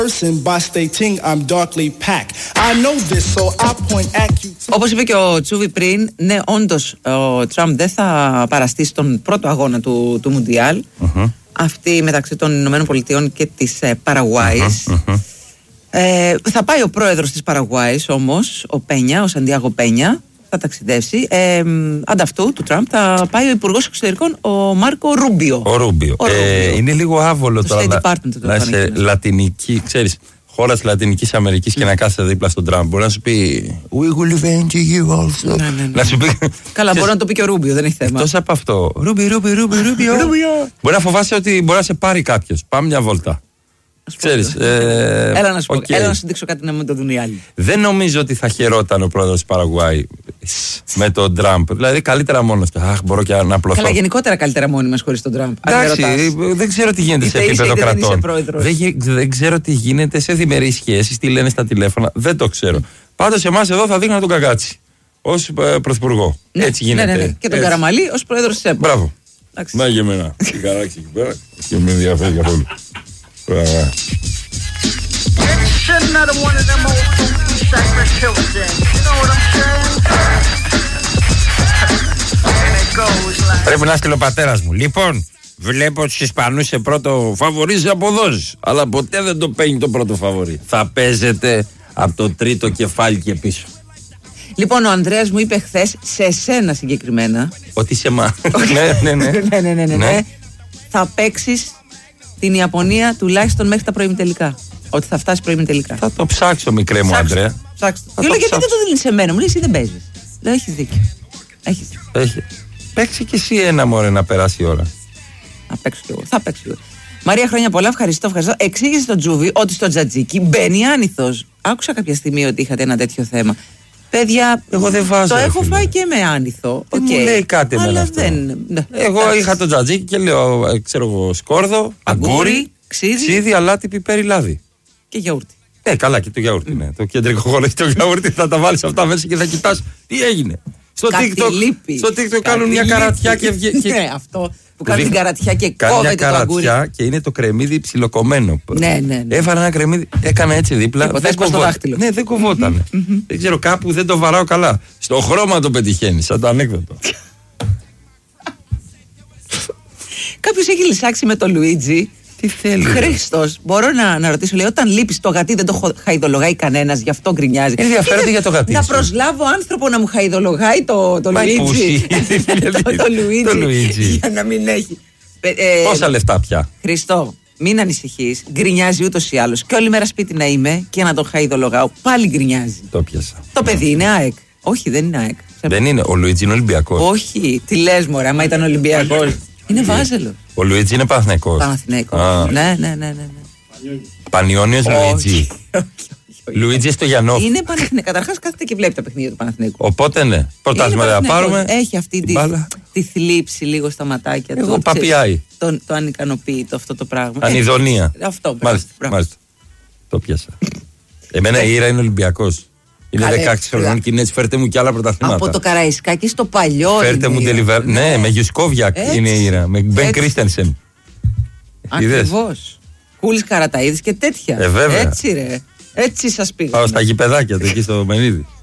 Όπως είπε και ο Τσούβι πριν, ναι, όντως ο Τραμπ δεν θα παραστεί στον πρώτο αγώνα του Μουντιάλ, αυτή μεταξύ των Ηνωμένων Πολιτειών και της Παραγουάης. Θα πάει ο πρόεδρος της Παραγουάης όμως, ο Πένια, ο Σαντιάγο Πένια, θα ταξιδεύσει. Ανταυτού του Τραμπ θα πάει ο Υπουργός Εξωτερικών, ο Μάρκο Ρούμπιο. Ο Ρούμπιο. Είναι λίγο άβολο τώρα να είσαι λατινική, ξέρεις, χώρα της Λατινικής Αμερικής και να κάθεσαι δίπλα στον Τραμπ. Μπορεί να σου πει We will avenge you also. Να σου πει. Καλά, μπορεί να το πει και ο Ρούμπιο, δεν έχει θέμα. Εκτός από αυτό. Ρούμπιο. Μπορεί να φοβάσαι ότι μπορεί να σε πάρει κάποιος. Πάμε μια βόλτα. Ξέρεις, έλα να σου δείξω κάτι να μην το δουν οι άλλοι. Δεν νομίζω ότι θα χαιρόταν ο πρόεδρος της Παραγουάη με τον Τραμπ. Δηλαδή καλύτερα μόνος του. Αχ, μπορώ και να απλωθώ. Καλά, γενικότερα καλύτερα μόνοι μας χωρίς τον Τραμπ. Εντάξει, δεν ξέρω τι γίνεται σε επίπεδο κρατών. Δεν ξέρω τι γίνεται σε διμερείς σχέσεις, τι λένε στα τηλέφωνα. Δεν το ξέρω. Πάντως εμάς εδώ θα δείχνω τον Καγκάτσι ως πρωθυπουργό. Έτσι γίνεται. Ναι. Και τον Καραμαλή ως πρόεδρος της ΕΠΟ. Μπράβο. Να και εμένα. Η Καράξη εκεί πέρα. Και με ενδιαφέρει καθόλου. Πρέπει να στείλει ο πατέρας μου. Λοιπόν, βλέπω τους Ισπανούς σε πρώτο φαβορί σε αποδόσεις, αλλά ποτέ δεν το παίρνει το πρώτο φαβορί. Θα παίζετε από το τρίτο κεφάλι και πίσω. Λοιπόν, ο Ανδρέας μου είπε χθες, σε εσένα συγκεκριμένα, ότι σε εμά. Ναι. Θα παίξεις την Ιαπωνία τουλάχιστον μέχρι τα προημιτελικά. Ότι θα φτάσει προημιτελικά. Θα το ψάξω, μικρέ μου, Ανδρέα. Ψάξω. Και λέω, γιατί δεν το δίνεις σε μένα, μου λέει, εσύ δεν παίζεις. Λέω, έχεις δίκιο. Έχεις. Παίξει κι εσύ ένα, μωρέ, να περάσει η ώρα. Θα παίξω κι εγώ. Μαρία, χρόνια πολλά, ευχαριστώ. Εξήγησε στον Τζούβι ότι στο τζατζίκι μπαίνει άνηθος. Άκουσα κάποια στιγμή ότι είχατε ένα τέτοιο θέμα. Παιδιά, εγώ δεν βάζω. Το έχω φάει και με άνηθο. Δεν μου λέει κάτι εμένα αυτό. Εγώ είχα το τζατζίκι και λέω, ξέρω εγώ, σκόρδο, αγκούρι, ξύδι, αλάτι, πιπέρι, λάδι. Και γιαούρτι. Καλά, και το γιαούρτι, ναι. Το κεντρικό χώρο έχει το γιαούρτι, θα τα βάλεις αυτά μέσα και θα κοιτάς τι έγινε. Στο TikTok κάνουν μια καρατιά και βγαίνει. Ναι, αυτό που κάνει την καρατιά και κόβεται το αγκούρι. Και είναι το κρεμμύδι ψιλοκομμένο. Ναι. Έβαλα ένα κρεμμύδι, έκανα έτσι δίπλα. Δεν κοβόταν. Ναι, δεν κοβόταν. Δεν ξέρω, κάπου δεν το βαράω καλά. Στο χρώμα το πετυχαίνει, σαν το ανέκδοτο. Κάποιος έχει λυσάξει με το Λουίτζι. Τι θέλει. Χριστός, μπορώ να ρωτήσω, λέει, όταν λείπεις το γατί δεν το χαϊδολογάει κανένας, γι' αυτό γκρινιάζει. Ενδιαφέρεται για το γατί. Να προσλάβω άνθρωπο να μου χαϊδολογάει το Λουίτζι. Το Λουίτζι. Για να μην έχει. Πόσα λεφτά πια. Χριστό, μην ανησυχείς. Γκρινιάζει ούτως ή άλλως. Και όλη μέρα σπίτι να είμαι και να τον χαϊδολογάω, πάλι γκρινιάζει. Το πιάσα. Το παιδί είναι ΑΕΚ. Όχι, δεν είναι ΑΕΚ. Δεν είναι. Ο Λουίτζι είναι Ολυμπιακός. Όχι, τι λες, μωρέ, άμα ήταν Ολυμπιακός. Είναι Βάζελο. Ο Λουίτζι είναι Παναθηναϊκός. Ναι. Πανιόνιος Λουίτζι. Λουίτζι στο Γιαννόφ. Είναι Παναθηναϊκός. Καταρχάς κάθεται και βλέπει τα παιχνίδια του Παναθηναϊκού. Οπότε ναι. Πρωτάθλημα δεν θα πάρουμε. Έχει αυτή τη θλίψη λίγο στα ματάκια του. Εγώ παπιάει. Το ανικανοποίητο αυτό το πράγμα. Ανιδονία. Αυτό. Μάλιστα. Το πιάσα. Εμένα η Ήρα είναι Ολυμπιακός. Είναι 16 χρονών και είναι έτσι, φέρτε μου κι άλλα πρωταθλήματα. Από το Καραϊσκάκι στο παλιό. Φέρτε μου delivery. Ναι, με Γιουσκόβιακ είναι η Ήρα. Με Μπεν Κρίστενσεν. Ακριβώς. Κούλης Καραταΐδης και τέτοια. Βέβαια. Έτσι ρε. Έτσι σας πήγα. Πάω στα γηπεδάκια του εκεί στο Μενίδη.